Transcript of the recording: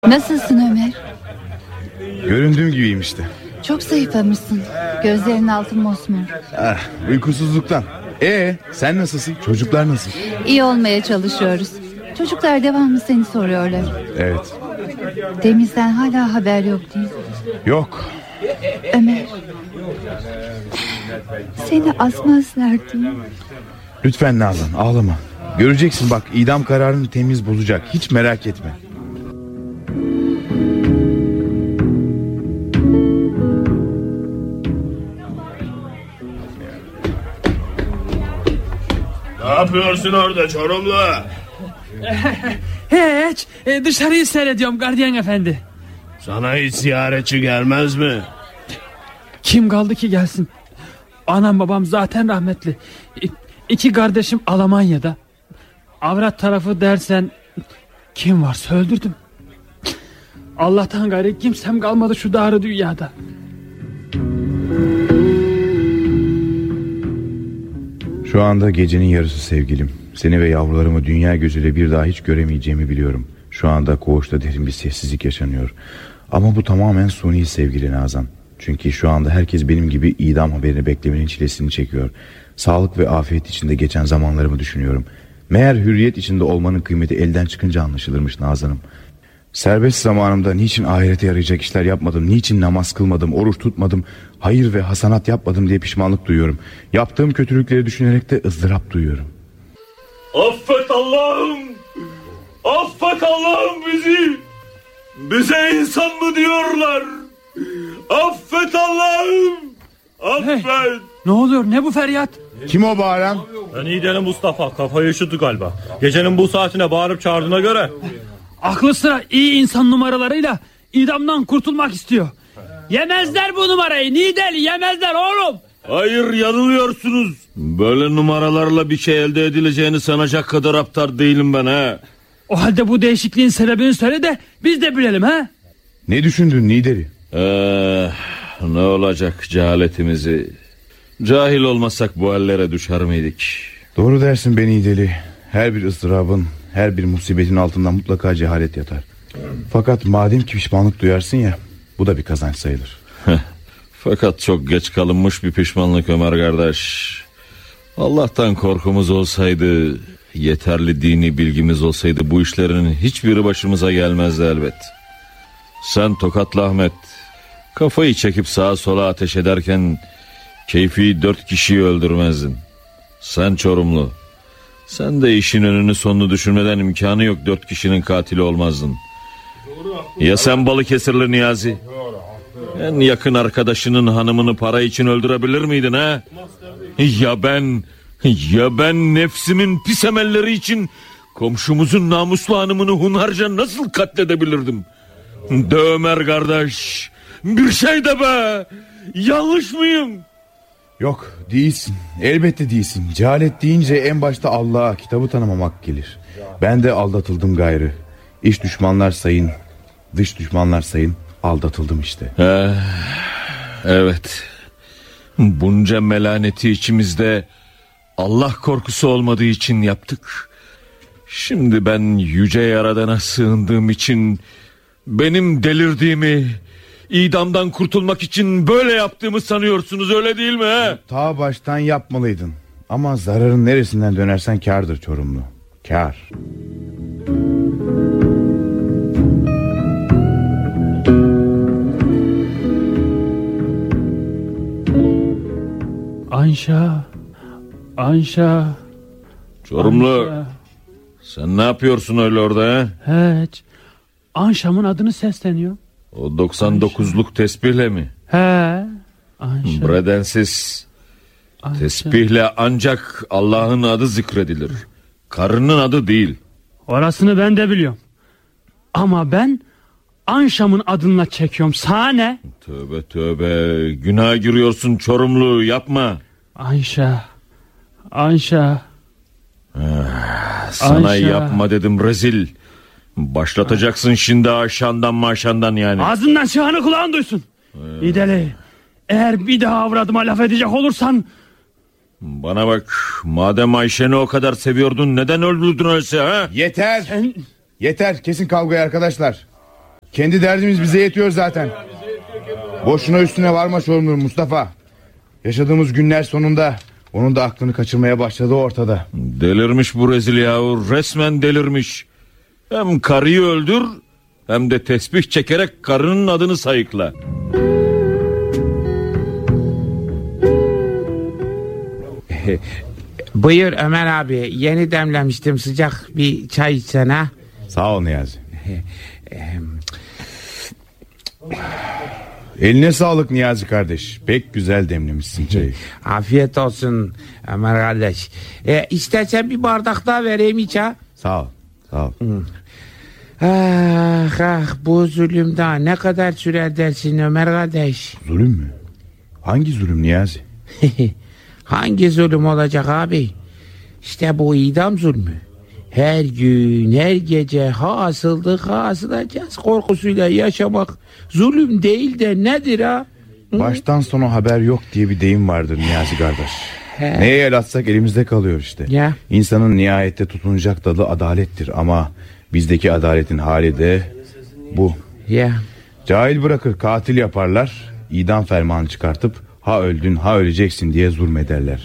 Nasılsın Ömer? Göründüğüm gibiyim işte. Çok zayıflamışsın. Gözlerinin altı mosmor. Uykusuzluktan. Sen nasılsın? Çocuklar nasıl? İyi olmaya çalışıyoruz. Çocuklar devamlı seni soruyorlar. Evet. Temizden hala haber yok değil. Yok. Ömer, seni asmazlar değil. Lütfen Nazan, ağlama. Göreceksin bak, idam kararını temiz bulacak. Hiç merak etme. Ne yapıyorsun orada Çorumlu? Hiç, dışarıyı seyrediyorum gardiyan efendi. Sana hiç ziyaretçi gelmez mi? Kim kaldı ki gelsin? Anam babam zaten rahmetli. İki kardeşim Almanya'da. Avrat tarafı dersen kim varsa öldürdüm. Allah'tan gayrı kimsem kalmadı şu darı dünyada. Şu anda gecenin yarısı sevgilim. Seni ve yavrularımı dünya gözüyle bir daha hiç göremeyeceğimi biliyorum. Şu anda koğuşta derin bir sessizlik yaşanıyor. Ama bu tamamen suni sevgili Nazan. Çünkü şu anda herkes benim gibi idam haberini beklemenin çilesini çekiyor. Sağlık ve afiyet içinde geçen zamanlarımı düşünüyorum. Meğer hürriyet içinde olmanın kıymeti elden çıkınca anlaşılırmış Nazan'ım. Serbest zamanımda niçin ahirete yarayacak işler yapmadım, niçin namaz kılmadım, oruç tutmadım, hayır ve hasanat yapmadım diye pişmanlık duyuyorum. Yaptığım kötülükleri düşünerek de ızdırap duyuyorum. Affet Allah'ım! Affet Allah'ım bizi! Bize insan mı diyorlar? Affet Allah'ım! Affet! Hey, ne oluyor, ne bu feryat? Kim o bağıran? Ben İğde'nin Mustafa, kafayı üşüttü galiba. Gecenin bu saatine bağırıp çağırdığına göre. Aklı sıra iyi insan numaralarıyla idamdan kurtulmak istiyor. Yemezler bu numarayı Nidel, yemezler oğlum. Hayır, yanılıyorsunuz. Böyle numaralarla bir şey elde edileceğini sanacak kadar aptal değilim ben ha. O halde bu değişikliğin sebebini söyle de biz de bilelim ha. Ne düşündün Nideri? Ne olacak cehaletimizi? Cahil olmasak bu hallere düşer miydik? Doğru dersin be Nideri. Her bir ızdırabın, her bir musibetin altında mutlaka cehalet yatar. Fakat madem ki pişmanlık duyarsın ya, bu da bir kazanç sayılır. Fakat çok geç kalınmış bir pişmanlık Ömer kardeş. Allah'tan korkumuz olsaydı, yeterli dini bilgimiz olsaydı bu işlerin hiçbiri başımıza gelmezdi elbet. Sen Tokatlı Ahmet, kafayı çekip sağa sola ateş ederken keyfi 4 kişiyi öldürmezdin. Sen Çorumlu, sen de işin önünü sonunu düşünmeden imkanı yok 4 kişinin katili olmazdın. Ya sen Balıkesirli Niyazi, en yakın arkadaşının hanımını para için öldürebilir miydin ha? Ya ben nefsimin pis emelleri için komşumuzun namuslu hanımını hunharca nasıl katledebilirdim? De Ömer kardeş, bir şey de be, yanlış mıyım? Yok, değilsin, elbette değilsin. Cehalet deyince en başta Allah'a, kitabı tanımamak gelir. Ben de aldatıldım gayrı. İç düşmanlar sayın, dış düşmanlar sayın, aldatıldım işte. Evet, bunca melaneti içimizde Allah korkusu olmadığı için yaptık. Şimdi ben yüce Yaradan'a sığındığım için, benim delirdiğimi, idamdan kurtulmak için böyle yaptığımı sanıyorsunuz, öyle değil mi he? Ta baştan yapmalıydın. Ama zararın neresinden dönersen kârdır Çorumlu. Kâr. Anşa. Çorumlu, sen ne yapıyorsun öyle orada he? Hiç. Anşam'ın adını sesleniyor. O 99'luk tesbihle mi? He. Anşa. Bredensiz. Anşa. Tesbihle ancak Allah'ın adı zikredilir. Karının adı değil. Orasını ben de biliyorum. Ama ben Anşam'ın adına çekiyorum. Sana ne? Tövbe tövbe, günah giriyorsun Çorumlu, yapma. Anşa. Sana Anşa. yapma dedim rezil. Başlatacaksın şimdi aşağından maşandan yani. Ağzından çıkanı kulağın duysun. İdeli, eğer bir daha avradıma laf edecek olursan... Bana bak, madem Ayşe'ni o kadar seviyordun neden öldürdün öyleyse ha? Yeter. Yeter, kesin kavgayı arkadaşlar. Kendi derdimiz bize yetiyor zaten. Boşuna üstüne varma sorumlu Mustafa. Yaşadığımız günler sonunda onun da aklını kaçırmaya başladı ortada. Delirmiş bu rezil yahu, resmen delirmiş. Hem karıyı öldür hem de tesbih çekerek karının adını sayıkla. Buyur Ömer abi, yeni demlemiştim, sıcak bir çay içsene. Sağ ol Niyazi. Eline sağlık Niyazi kardeş. Pek güzel demlemişsin çayı. Afiyet olsun Ömer kardeş. İstersen bir bardak daha vereyim iç ha. Sağ ol. Sağ ol. Bu zulüm daha ne kadar sürer dersin Ömer kardeş? Zulüm mü? Hangi zulüm Niyazi? Hangi zulüm olacak abi? İşte bu idam zulmü. Her gün, her gece ha asıldık ha asılacağız korkusuyla yaşamak zulüm değil de nedir ha? Baştan sona haber yok diye bir deyim vardır Niyazi kardeş. Neye el atsak elimizde kalıyor işte. Ya. İnsanın nihayette tutunacak dalı adalettir ama bizdeki adaletin hali de bu. Ya. Cahil bırakır, katil yaparlar, idam fermanı çıkartıp ha öldün ha öleceksin diye zulmederler.